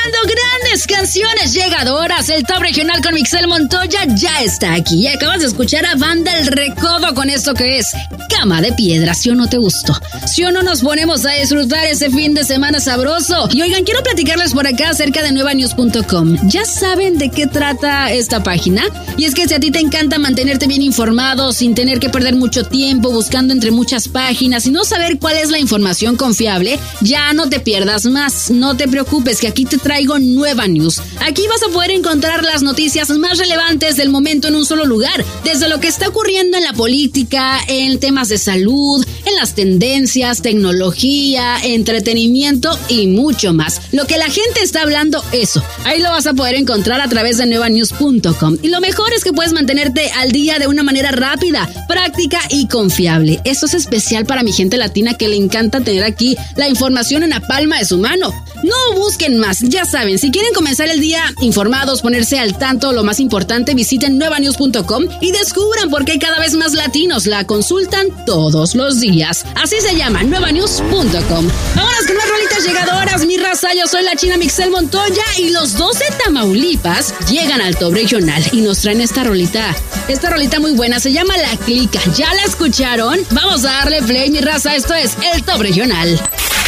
grandes canciones llegadoras. El Top Regional con Mixel Montoya ya está aquí. Y acabas de escuchar a Banda El Recodo con esto que es Cama de Piedra. ¿Sí o no te gustó? ¿Sí o no nos ponemos a disfrutar ese fin de semana sabroso? Y oigan, quiero platicarles por acá acerca de nuevanews.com. ¿Ya saben de qué trata esta página? Y es que si a ti te encanta mantenerte bien informado sin tener que perder mucho tiempo buscando entre muchas páginas y no saber cuál es la información confiable, ya no te pierdas más. No te preocupes, que aquí te traigo Nueva News. Aquí vas a poder encontrar las noticias más relevantes del momento en un solo lugar, desde lo que está ocurriendo en la política, en temas de salud, en las tendencias, tecnología, entretenimiento y mucho más. Lo que la gente está hablando, eso. Ahí lo vas a poder encontrar a través de nuevanews.com. Y lo mejor es que puedes mantenerte al día de una manera rápida, práctica y confiable. Esto es especial para mi gente latina que le encanta tener aquí la información en la palma de su mano. No busquen más, ya saben, si quieren comenzar el día informados, ponerse al tanto, lo más importante, visiten nuevanews.com y descubran por qué cada vez más latinos la consultan todos los días. Así se llama, nuevanews.com. Vámonos con más rolitas llegadoras, mi raza. Yo soy la China Mixel Montoya y los dos de Tamaulipas llegan al Top Regional y nos traen esta rolita muy buena, se llama La Clica. ¿Ya la escucharon? Vamos a darle play, mi raza, esto es el Top Regional.